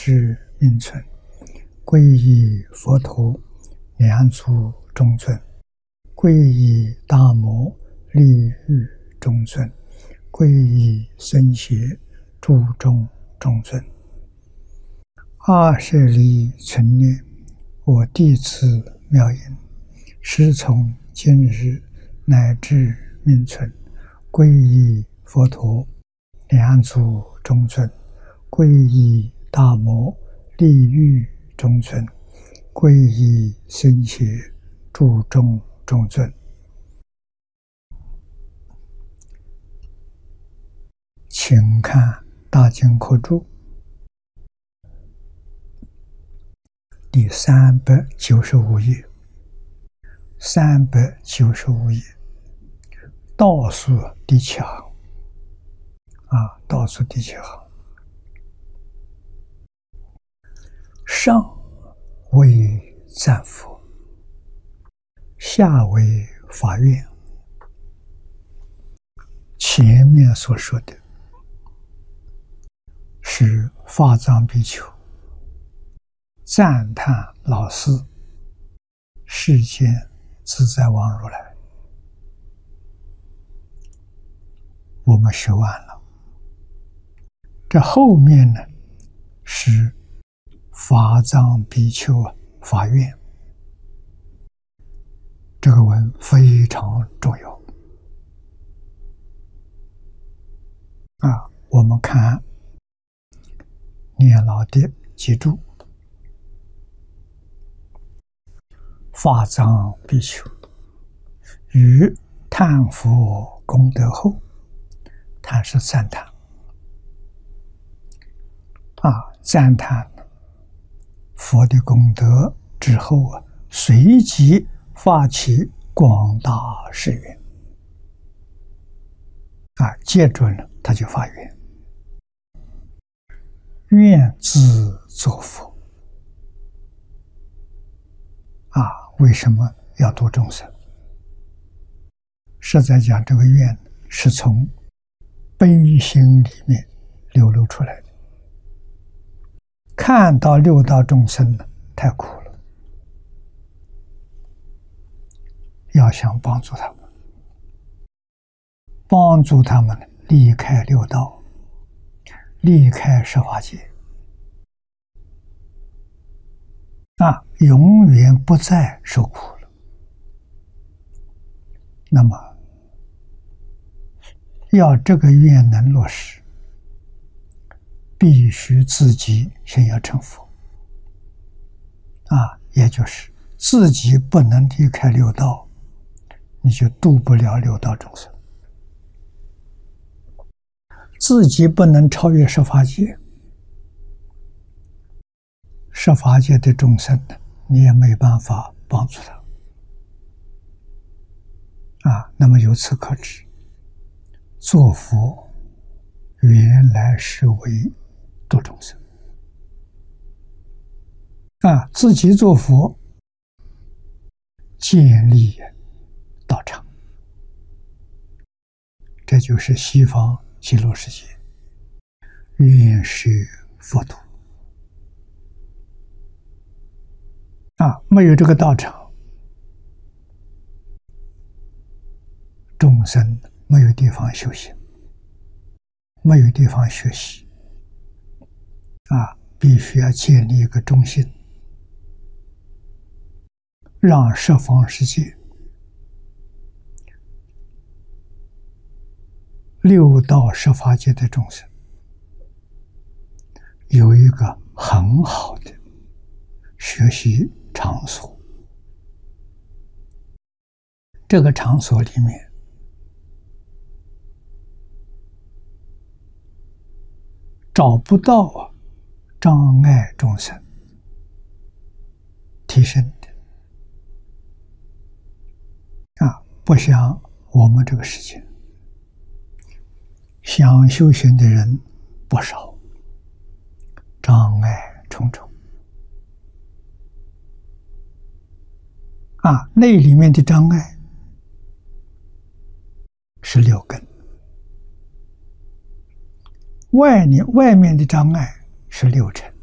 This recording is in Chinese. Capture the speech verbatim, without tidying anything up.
智命存，皈依佛陀，两足中尊；皈依大摩，利欲中尊；皈依僧伽，注中中尊。二舍利存念，我弟子妙音，师从今日乃至命存，皈依佛陀，两足中尊；皈依大摩，利欲中尊；皈依僧伽，注中中尊。请看《大经科注》第三百九十五页，三百九十五页倒数第七行啊，倒数第七行，上为赞佛，下为法院。前面所说的是法藏比丘赞叹老师世间自在王如来，我们学完了。这后面呢是法藏比丘法院，这个文非常重要啊！我们看念老的记住，法藏比丘于叹佛功德后，叹是赞叹啊，赞叹佛的功德之后啊，随即发起广大誓愿啊，接着呢，他就发愿，愿自作佛啊。为什么要度众生？实在讲，这个愿是从悲心里面流露出来的。看到六道众生呢，太苦了，要想帮助他们，帮助他们离开六道，离开十法界啊，永远不再受苦了。那么要这个愿能落实，必须自己先要成佛啊，也就是自己不能离开六道，你就度不了六道众生；自己不能超越十法界，十法界的众生呢，你也没办法帮助他啊。那么由此可知，做佛原来是为度众生啊，自己做佛，建立道场，这就是西方极乐世界愿是佛土啊。没有这个道场，众生没有地方修行，没有地方学习啊，必须要建立一个中心，让十方世界六道十法界的众生有一个很好的学习场所。这个场所里面找不到障碍众生提升的啊，不像我们这个世界，想修行的人不少，障碍重重啊。那里面的障碍是六根，外面外面的障碍是六尘